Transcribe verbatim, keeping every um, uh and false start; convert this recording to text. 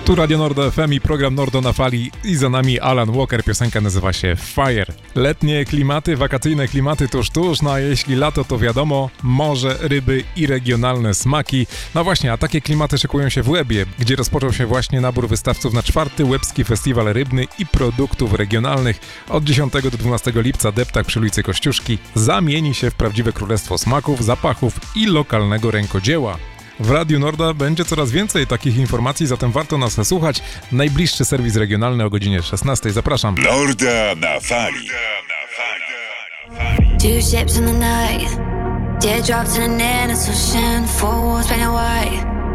Tu Radio Nordo F M i program Nordo na fali i za nami Alan Walker, piosenka nazywa się Fire. Letnie klimaty, wakacyjne klimaty tuż, tuż, no a jeśli lato to wiadomo, morze, ryby i regionalne smaki. No właśnie, a takie klimaty szykują się w Łebie, gdzie rozpoczął się właśnie nabór wystawców na czwarty Łebski Festiwal Rybny i Produktów Regionalnych. Od dziesiątego do dwunastego lipca deptak przy ulicy Kościuszki zamieni się w prawdziwe królestwo smaków, zapachów i lokalnego rękodzieła. W Radiu Norda będzie coraz więcej takich informacji, zatem warto nas słuchać. Najbliższy serwis regionalny o godzinie szesnastej. Zapraszam. Norda na fali. Two ships in the night, teardrops in an innocent ocean, four walls painted white.